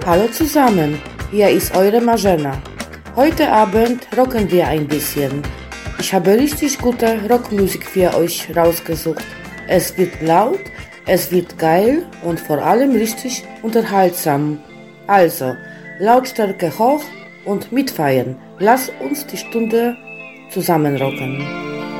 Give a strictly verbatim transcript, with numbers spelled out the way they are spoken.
Hallo zusammen, hier ist eure Marzena. Heute Abend rocken wir ein bisschen. Ich habe richtig gute Rockmusik für euch rausgesucht. Es wird laut, es wird geil und vor allem richtig unterhaltsam. Also, Lautstärke hoch und mitfeiern. Lasst uns die Stunde zusammen rocken.